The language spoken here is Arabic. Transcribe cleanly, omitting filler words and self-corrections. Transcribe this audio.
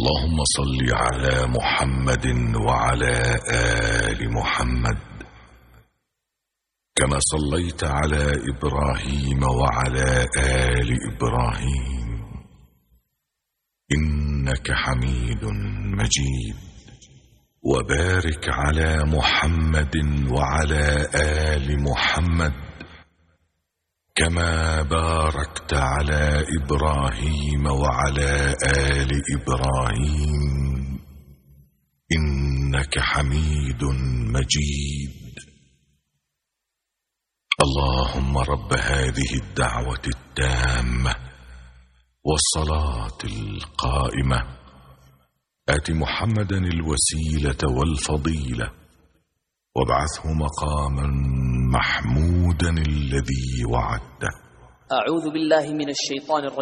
اللهم صل على محمد وعلى آل محمد كما صليت على إبراهيم وعلى آل إبراهيم إنك حميد مجيد. وبارك على محمد وعلى آل محمد كما باركت على إبراهيم وعلى آل إبراهيم إنك حميد مجيد. اللهم رب هذه الدعوة التامة والصلاة القائمة آت محمدا الوسيلة والفضيلة وابعثه مقاما محمودا الذي وعدته. أعوذ بالله من الشيطان الرجيم.